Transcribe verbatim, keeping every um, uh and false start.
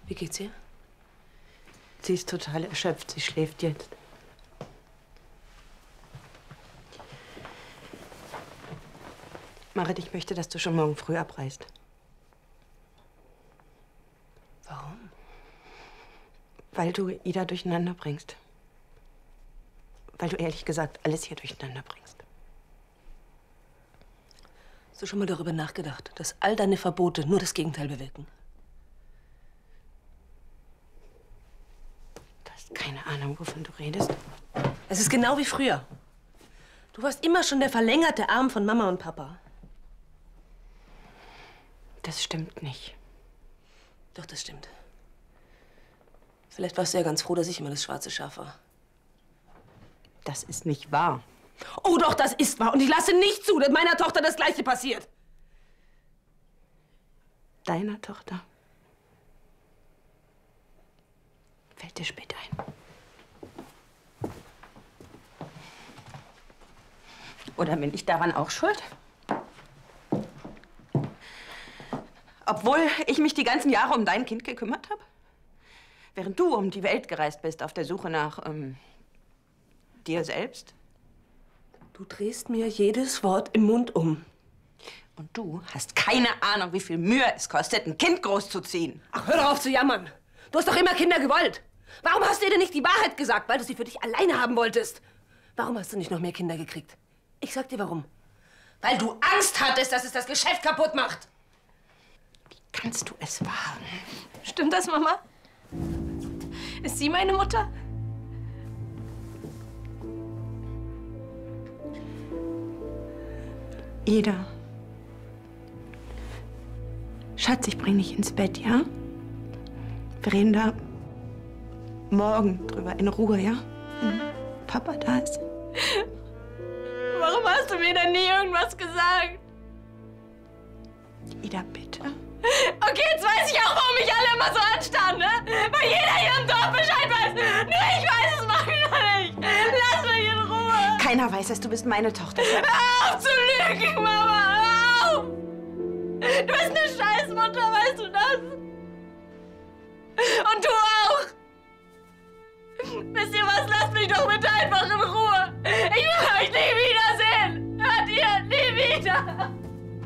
Wie geht's ihr? Sie ist total erschöpft. Sie schläft jetzt. Marit, ich möchte, dass du schon morgen früh abreist. Warum? Weil du Ida durcheinander bringst. Weil du ehrlich gesagt alles hier durcheinander bringst. Hast du schon mal darüber nachgedacht, dass all deine Verbote nur das Gegenteil bewirken? Du hast keine Ahnung, wovon du redest. Es ist genau wie früher. Du warst immer schon der verlängerte Arm von Mama und Papa. Das stimmt nicht. Doch, das stimmt. Vielleicht warst du ja ganz froh, dass ich immer das schwarze Schaf war. Das ist nicht wahr. Oh doch, das ist wahr. Und ich lasse nicht zu, dass meiner Tochter das Gleiche passiert. Deiner Tochter? Fällt dir spät ein. Oder bin ich daran auch schuld? Obwohl ich mich die ganzen Jahre um dein Kind gekümmert habe? Während du um die Welt gereist bist auf der Suche nach, ähm, dir selbst? Du drehst mir jedes Wort im Mund um. Und du hast keine Ahnung, wie viel Mühe es kostet, ein Kind großzuziehen. Ach, hör doch auf zu jammern. Du hast doch immer Kinder gewollt. Warum hast du ihr denn nicht die Wahrheit gesagt? Weil du sie für dich alleine haben wolltest. Warum hast du nicht noch mehr Kinder gekriegt? Ich sag dir warum. Weil du Angst hattest, dass es das Geschäft kaputt macht. Wie kannst du es wagen? Stimmt das, Mama? Ist sie meine Mutter? Ida. Schatz, ich bring dich ins Bett, ja? Wir reden da morgen drüber, in Ruhe, ja? Wenn Papa da ist. Warum hast du mir denn nie irgendwas gesagt? Ida, bitte. Okay, jetzt weiß ich auch, warum mich alle immer so anstarren, ne? Weil jeder hier im Dorf Bescheid weiß. Nur ich weiß es mal wieder nicht. Lass mich in Ruhe. Keiner weiß es, du bist meine Tochter. Hör auf zu lügen, Mama. Hör auf. Du bist eine Scheißmutter, weißt du das? Und du auch. Wisst ihr was? Lasst mich doch bitte einfach in Ruhe. Ich will euch nie wiedersehen. Hört ihr? Nie wieder.